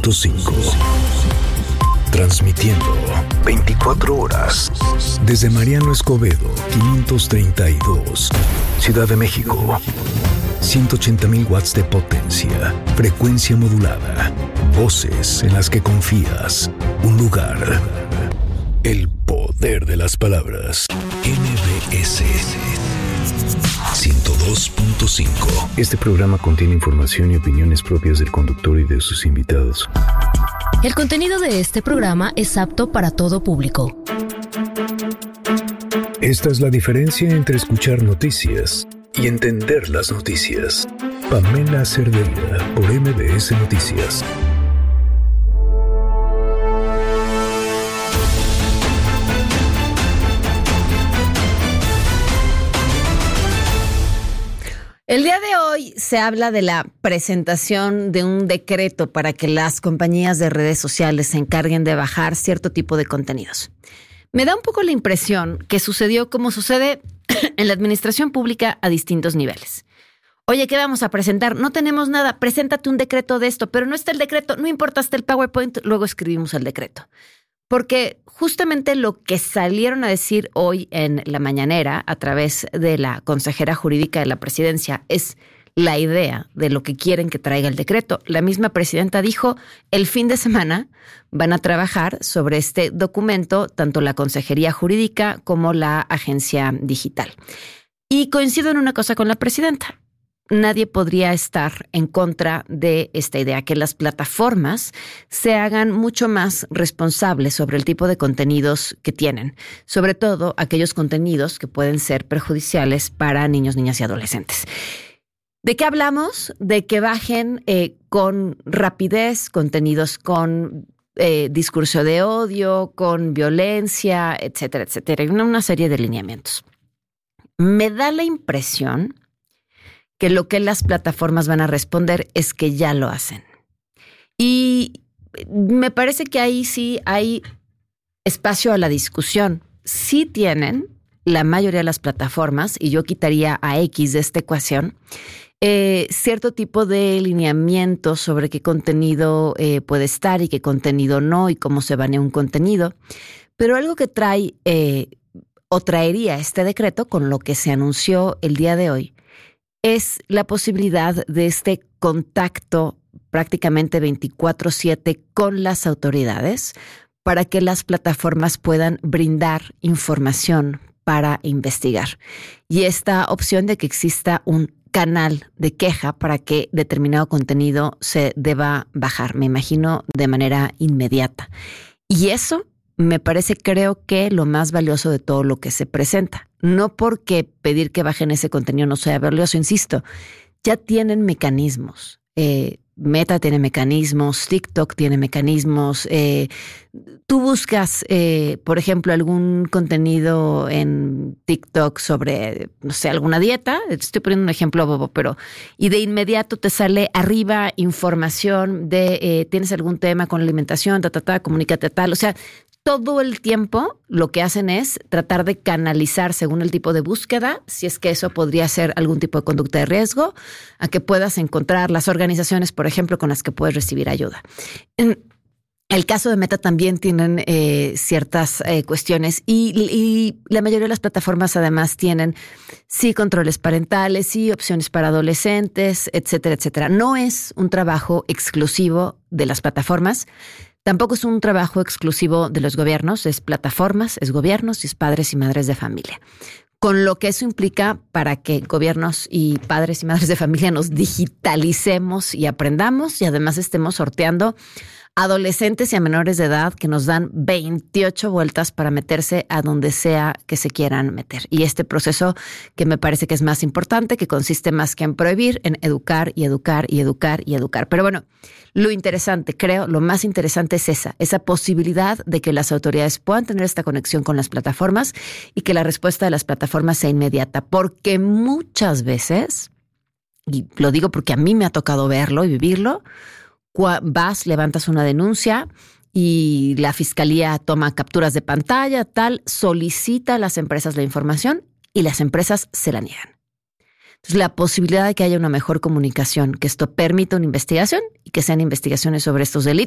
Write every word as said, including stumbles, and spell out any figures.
punto cinco. Transmitiendo veinticuatro horas desde Mariano Escobedo, quinientos treinta y dos, Ciudad de México. ciento ochenta mil watts de potencia, frecuencia modulada, voces en las que confías, un lugar. El poder de las palabras. M B S ciento dos punto cinco. Este programa contiene información y opiniones propias del conductor y de sus invitados. El contenido de este programa es apto para todo público. Esta es la diferencia entre escuchar noticias y entender las noticias. Pamela Cerdeira, por M B S Noticias. El día de hoy se habla de la presentación de un decreto para que las compañías de redes sociales se encarguen de bajar cierto tipo de contenidos. Me da un poco la impresión que sucedió como sucede en la administración pública a distintos niveles. Oye, ¿qué vamos a presentar? No tenemos nada, preséntate un decreto de esto, pero no está el decreto, no importa, está el PowerPoint, luego escribimos el decreto. Porque justamente lo que salieron a decir hoy en la mañanera a través de la consejera jurídica de la presidencia es la idea de lo que quieren que traiga el decreto. La misma presidenta dijo, el fin de semana van a trabajar sobre este documento, tanto la consejería jurídica como la agencia digital. Y coincido en una cosa con la presidenta. Nadie podría estar en contra de esta idea, que las plataformas se hagan mucho más responsables sobre el tipo de contenidos que tienen, sobre todo aquellos contenidos que pueden ser perjudiciales para niños, niñas y adolescentes. ¿De qué hablamos? De que bajen eh, con rapidez contenidos con eh, discurso de odio, con violencia, etcétera, etcétera. Una, una serie de lineamientos. Me da la impresión que lo que las plataformas van a responder es que ya lo hacen. Y me parece que ahí sí hay espacio a la discusión. Sí tienen la mayoría de las plataformas, y yo quitaría a X de esta ecuación, eh, cierto tipo de lineamientos sobre qué contenido eh, puede estar y qué contenido no, y cómo se banea un contenido. Pero algo que trae eh, o traería este decreto con lo que se anunció el día de hoy es la posibilidad de este contacto prácticamente veinticuatro siete con las autoridades para que las plataformas puedan brindar información para investigar. Y esta opción de que exista un canal de queja para que determinado contenido se deba bajar, me imagino, de manera inmediata. Y eso me parece, creo que lo más valioso de todo lo que se presenta. No porque pedir que bajen ese contenido no sea valioso, insisto, ya tienen mecanismos. Eh, Meta tiene mecanismos, TikTok tiene mecanismos. Eh, tú buscas, eh, por ejemplo, algún contenido en TikTok sobre, no sé, alguna dieta. Estoy poniendo un ejemplo bobo, pero y de inmediato te sale arriba información de eh, tienes algún tema con alimentación, ta, ta, ta, comunícate tal. O sea, todo el tiempo lo que hacen es tratar de canalizar según el tipo de búsqueda, si es que eso podría ser algún tipo de conducta de riesgo, a que puedas encontrar las organizaciones, por ejemplo, con las que puedes recibir ayuda. En el caso de Meta también tienen eh, ciertas eh, cuestiones y, y la mayoría de las plataformas además tienen sí controles parentales, sí opciones para adolescentes, etcétera, etcétera. No es un trabajo exclusivo de las plataformas. Tampoco es un trabajo exclusivo de los gobiernos, es plataformas, es gobiernos y es padres y madres de familia. Con lo que eso implica para que gobiernos y padres y madres de familia nos digitalicemos y aprendamos y además estemos sorteando adolescentes y a menores de edad que nos dan veintiocho vueltas para meterse a donde sea que se quieran meter. Y este proceso que me parece que es más importante, que consiste más que en prohibir, en educar y educar y educar y educar. Pero bueno, lo interesante, creo, lo más interesante es esa, esa posibilidad de que las autoridades puedan tener esta conexión con las plataformas y que la respuesta de las plataformas sea inmediata. Porque muchas veces, y lo digo porque a mí me ha tocado verlo y vivirlo, vas, levantas una denuncia y la fiscalía toma capturas de pantalla, tal, solicita a las empresas la información y las empresas se la niegan. Entonces, la posibilidad de que haya una mejor comunicación, que esto permita una investigación y que sean investigaciones sobre estos delitos